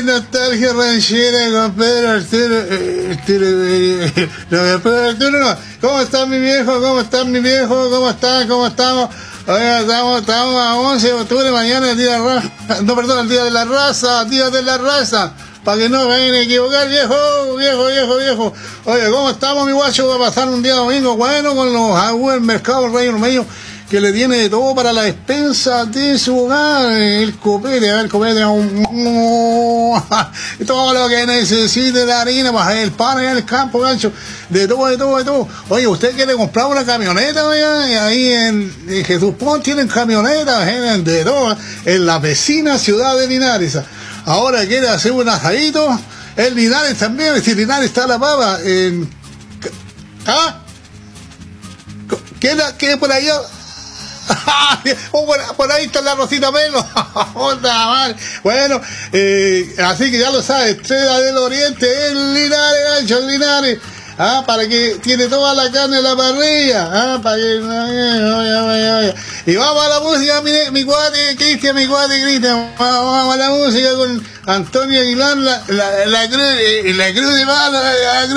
nostalgia ranchera con Pedro Arturo, no. ¿Cómo está mi viejo? ¿Cómo está mi viejo? ¿Cómo está? ¿Cómo estamos? Oiga, estamos a 11 de octubre, mañana el día de la raza. No, perdón, el día de la raza, día de la raza. Para que no vayan a equivocar, viejo. Oye, ¿cómo estamos, mi guacho? Va a pasar un día domingo bueno con los aguas del mercado Rey Medio, que le tiene de todo para la despensa de su hogar. El copete, todo lo que necesite, la harina, para el pan en el campo, gancho, de todo. Oye, ¿usted quiere comprar una camioneta? Y ahí en Jesús Pon tienen camionetas, de todo, en la vecina ciudad de Linares. Ahora quiere hacer un asadito, en Linares también, si Linares está la pava, ¿Qué por allá? Por ahí está la Rosita Pelo. Bueno, así que ya lo sabes, Estrella del Oriente, el Linares, gancho, el Linares. Para que tiene toda la carne en la parrilla. Para que... Y vamos a la música, mi cuate Cristian. Vamos a la música con Antonio Aguilar, la cruz de bala,